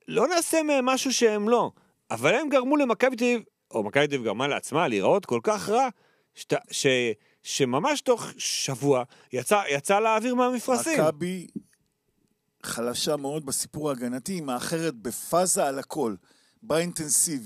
לא נעשה מהם משהו שהם לא, אבל הם גרמו למכבי תל אביב, או מכבי תל אביב גרמה לעצמה להיראות כל כך רע, שממש תוך שבוע יצא לאוויר מהמפרשים. מכבי חלשה מאוד בסיפור ההגנתי, היא מאחרת בפאזה על הכל, באינטנסיביות.